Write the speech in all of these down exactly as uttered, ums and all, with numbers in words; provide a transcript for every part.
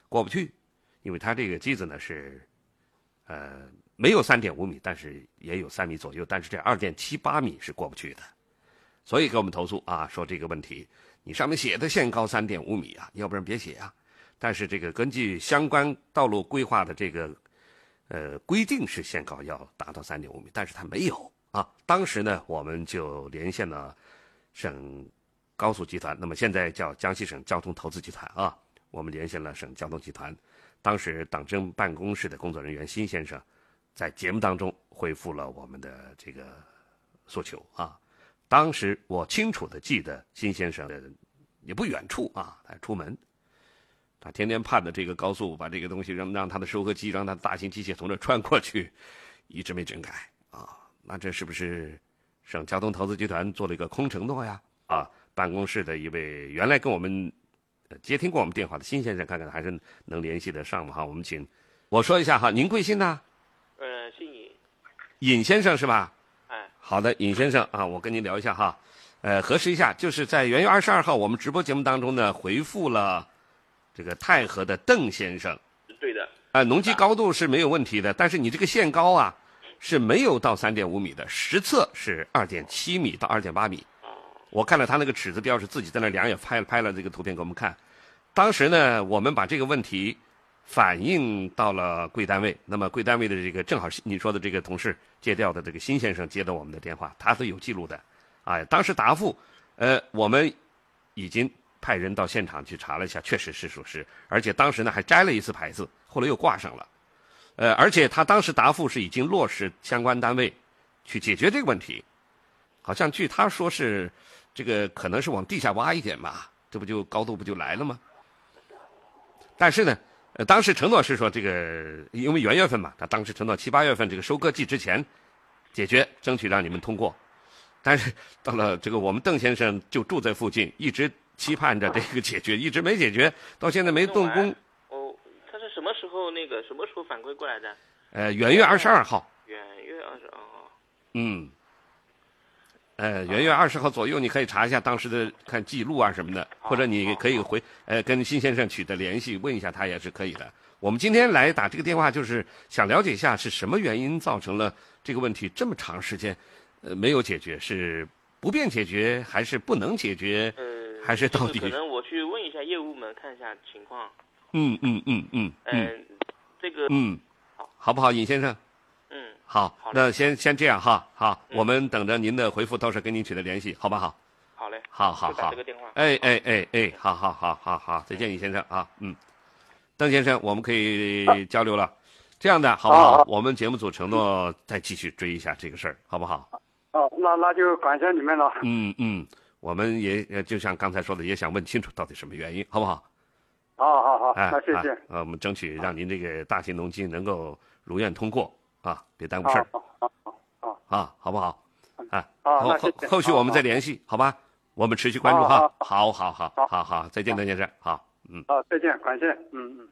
过不去，因为它这个机子呢是，呃，没有三点五米，但是也有三米左右，但是这二点七八米是过不去的，所以给我们投诉啊，说这个问题，你上面写的限高三点五米啊，要不然别写啊。但是这个根据相关道路规划的这个呃规定是限高要达到三点五米，但是它没有啊。当时呢，我们就连线了省高速集团，那么现在叫江西省交通投资集团啊，我们连线了省交通集团。当时党政办公室的工作人员辛先生在节目当中回复了我们的这个诉求啊。当时我清楚的记得辛先生也不远处啊，他出门。他天天盼着这个高速把这个东西让让他的收割机，让他的大型机械从这穿过去，一直没整改啊。那这是不是省交通投资集团做了一个空承诺呀？啊，办公室的一位原来跟我们接听过我们电话的辛先生，看看还是能联系得上吗？哈，我们请我说一下哈，您贵姓呢？ 呃，姓尹。 尹先生是吧？ 哎， 好的，尹先生啊，我跟您聊一下哈，呃，核实一下，就是在元月二十二号我们直播节目当中呢，回复了这个太和的邓先生。 对的。 呃，农机高度是没有问题的，但是你这个限高啊是没有到三点五米的，实测是二点七米到二点八米。我看了他那个尺子标是自己在那量，也拍拍了这个图片给我们看。当时呢，我们把这个问题反映到了贵单位，那么贵单位的这个正好是你说的这个同事接调的这个辛先生接到我们的电话，他是有记录的。哎，当时答复，呃，我们已经派人到现场去查了一下，确实是属实，而且当时呢还摘了一次牌子，后来又挂上了。呃，而且他当时答复是已经落实相关单位去解决这个问题，好像据他说是这个可能是往地下挖一点吧，这不就高度不就来了吗？但是呢，呃，当时承诺是说这个，因为元月份嘛，他当时承诺七八月份这个收割季之前解决，争取让你们通过。但是到了这个我们邓先生就住在附近，一直期盼着这个解决，一直没解决，到现在没动工。 哦，他是什么时候那个什么时候反馈过来的？ 呃，元月二十二号。 元月二十二号。 嗯。呃，元月二十号左右，你可以查一下当时的看记录啊什么的，或者你可以回呃跟辛先生取得联系，问一下他也是可以的。我们今天来打这个电话，就是想了解一下是什么原因造成了这个问题这么长时间呃没有解决，是不便解决还是不能解决？ 呃， 还是到底？ 可能我去问一下业务们看一下情况。 嗯嗯嗯嗯嗯、呃， 这个嗯，好，好不好，尹先生？ 嗯， 好， 好那先先这样哈，好， 嗯、 我们等着您的回复，到时候跟您取得联系，好不好？ 好嘞， 好好好，哎哎哎哎，好好好好好，再见，尹先生啊，嗯，邓先生，我们可以交流了，这样的好不好？好，我们节目组承诺再继续追一下这个事儿，好不好？ 哦，那那就感谢你们了。 嗯嗯，我们也就像刚才说的，也想问清楚到底什么原因，好不好？ 好好好， 哎、 那谢谢。 呃，我们争取让您这个大型农机能够如愿通过啊，别耽误事儿。 好好好， 啊，好不好？啊， 好， 后后后续我们再联系，好吧？我们持续关注哈。好好好， 好好好，再见，邓先生，好，嗯。 好，再见，感谢，嗯嗯。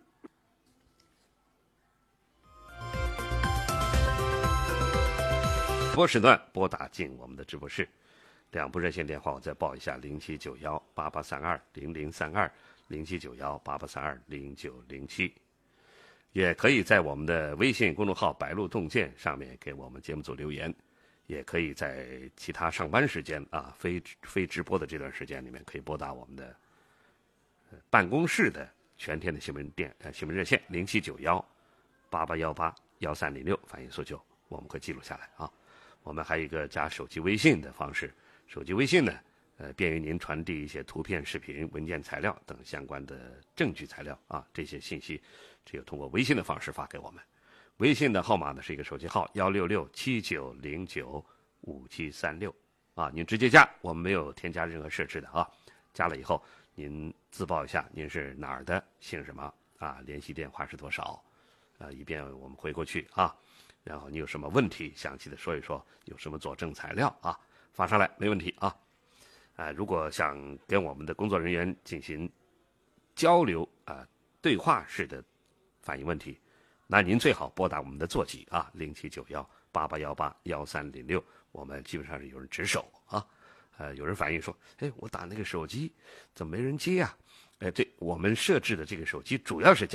直播时段拨打进我们的直播室，两部热线电话我再报一下：零七九幺八八三二零零三二，零七九幺八八三二零九零七。也可以在我们的微信公众号“白鹿洞见”上面给我们节目组留言，也可以在其他上班时间啊，非非直播的这段时间里面，可以拨打我们的办公室的全天的新闻电呃新闻热线零七九幺八八幺八幺三零六反映诉求，我们会记录下来啊。我们还有一个加手机微信的方式，手机微信呢，呃，便于您传递一些图片、视频、文件材料等相关的证据材料啊，这些信息只有通过微信的方式发给我们。微信的号码呢是一个手机号幺六六七九零九五七三六啊，您直接加，我们没有添加任何设置的啊。加了以后，您自报一下您是哪儿的，姓什么啊，联系电话是多少啊，以便我们回过去啊。然后你有什么问题，详细的说一说，有什么佐证材料啊，发上来没问题啊。啊，如果想跟我们的工作人员进行交流啊，对话式的反映问题，那您最好拨打我们的座机啊，零七九幺八八幺八幺三零六，我们基本上是有人值守啊。呃，有人反映说，哎，我打那个手机怎么没人接啊？哎，对，我们设置的这个手机主要是